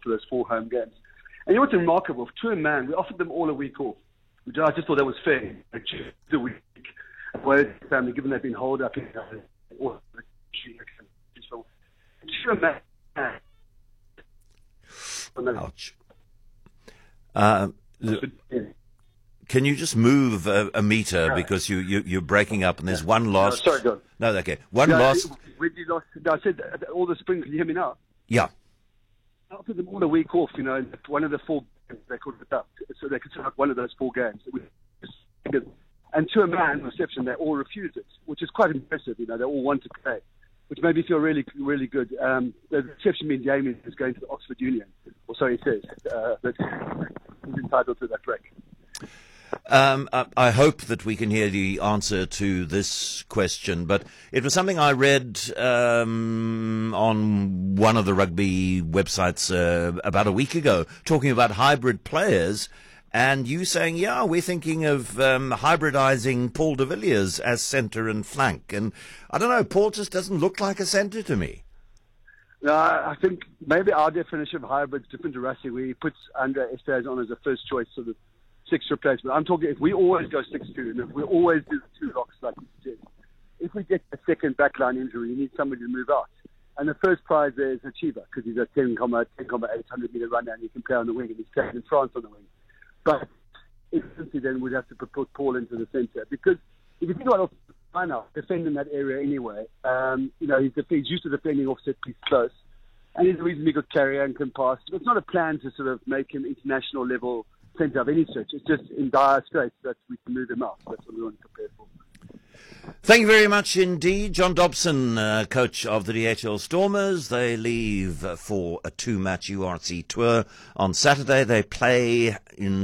for those 4 home games. And you know what's remarkable? To a man, we offered them all a week off, which I just thought that was fair. The week, well, family, given they've been holed up in all to a man. Ouch. Can you just move a meter because you're breaking up and there's one last... No, sorry, John. No, okay. One last... I said all the spring, can you hear me now? Yeah. I offered them all a week off, one of the 4 games they could put up, so they could set up one of those 4 games. And to a man, reception, they all refused it, which is quite impressive. They all want to play, which made me feel really, really good. The reception means Jamie is going to the Oxford Union, or so he says, but he's entitled to that break. I hope that we can hear the answer to this question, but it was something I read on one of the rugby websites about a week ago, talking about hybrid players, and you saying, yeah, we're thinking of hybridizing Paul de Villiers as centre and flank. And I don't know, Paul just doesn't look like a centre to me. No, I think maybe our definition of hybrid is different to Rassie, where he puts Andre Estes on as a first choice sort of 6 replacement. I'm talking if we always go 6-2, and if we always do 2 locks like we did, if we get a second backline injury, you need somebody to move out. And the first prize there is Achiever, because he's a 10,800-metre runner and he can play on the wing, and he's playing in France on the wing. But instantly then we'd have to put Paul into the centre, because if you think about Osman defending that area anyway, he's used to defending offset piece close, and he's a reasonably good carrier and can pass. But it's not a plan to sort of make him international level centre of any stretch. It's just in dire straits that we can move him out. That's what we want to prepare for. Thank you very much indeed. John Dobson, coach of the DHL Stormers. They leave for a 2-match URC tour on Saturday. They play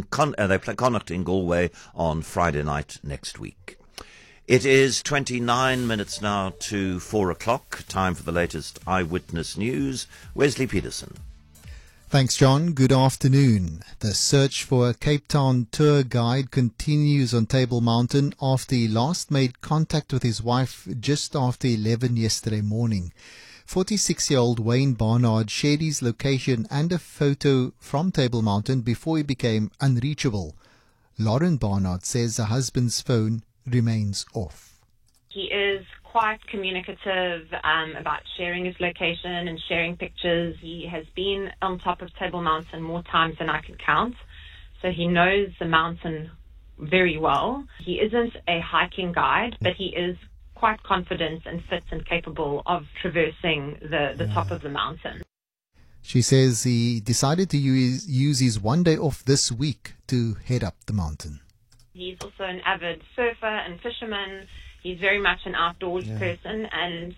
Connacht in Galway on Friday night next week. It is 29 minutes now to 4 o'clock. Time for the latest eyewitness news. Wesley Peterson. Thanks, John. Good afternoon. The search for a Cape Town tour guide continues on Table Mountain after he last made contact with his wife just after 11 yesterday morning. 46-year-old Wayne Barnard shared his location and a photo from Table Mountain before he became unreachable. Lauren Barnard says her husband's phone remains off. He is quite communicative about sharing his location and sharing pictures. He has been on top of Table Mountain more times than I can count, so he knows the mountain very well. He isn't a hiking guide, but he is quite confident and fit and capable of traversing the top of the mountain. She says he decided to use his one day off this week to head up the mountain. He's also an avid surfer and fisherman. He's very much an outdoors person and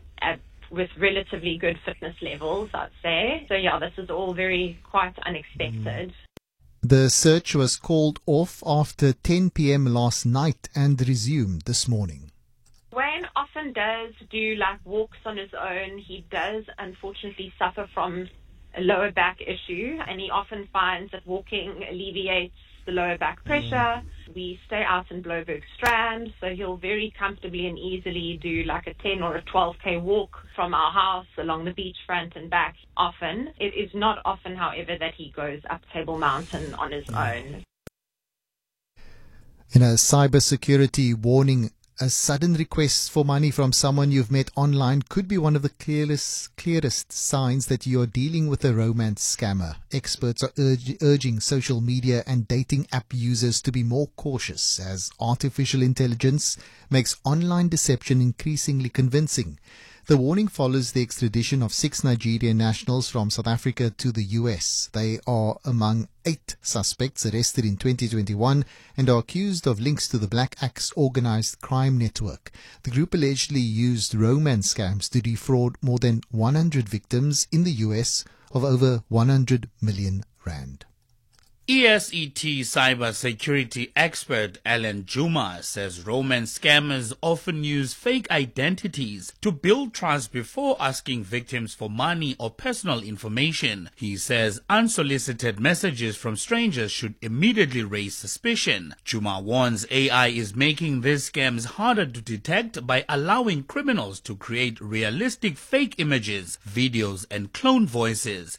with relatively good fitness levels, I'd say. So, this is all quite unexpected. The search was called off after 10 p.m. last night and resumed this morning. Wayne often does do walks on his own. He does unfortunately suffer from a lower back issue, and he often finds that walking alleviates the lower back pressure. We stay out in Bloberg Strand, so he'll very comfortably and easily do a 10 or a 12k walk from our house along the beachfront and back often. It is not often, however, that he goes up Table Mountain on his own. In a cybersecurity warning, a sudden request for money from someone you've met online could be one of the clearest signs that you're dealing with a romance scammer. Experts are urging social media and dating app users to be more cautious as artificial intelligence makes online deception increasingly convincing. The warning follows the extradition of 6 Nigerian nationals from South Africa to the US. They are among 8 suspects arrested in 2021 and are accused of links to the Black Axe organized crime network. The group allegedly used romance scams to defraud more than 100 victims in the US of over 100 million rand. ESET cybersecurity expert Alan Juma says romance scammers often use fake identities to build trust before asking victims for money or personal information. He says unsolicited messages from strangers should immediately raise suspicion. Juma warns AI is making these scams harder to detect by allowing criminals to create realistic fake images, videos and clone voices.